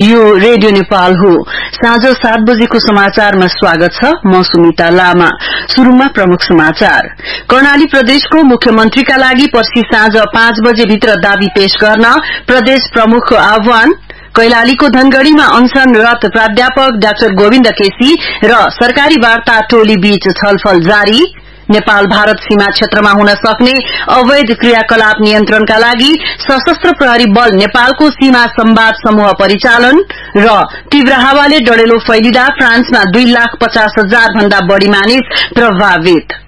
यो रेडियो नेपाल हो। साँझ 7 बजेको समाचारमा स्वागत छ। म सुमिता लामा। शुरूमा प्रमुख समाचार। कर्णाली प्रदेशको मुख्यमन्त्रीका लागि पर्सि साँझ 5 बजे भित्र दावी पेश गर्न प्रदेश प्रमुखको आह्वान। कैलालीको धनगढ़ीमा अनशनरत प्राध्यापक डाक्टर गोविन्द केसी र सरकारी वार्ता टोली बीच छलफल जारी। नेपाल भारत सीमा क्षेत्रमा हुन सक्ने अवैध क्रियाकलाप नियन्त्रणका लागि सशस्त्र प्रहरी बल नेपालको सीमा संवाद समूह परिचालन र तीव्र हावाले डढेलो फैलिदा फ्रान्समा 2,50,000 भन्दा बढ़ी मानिस प्रभावित।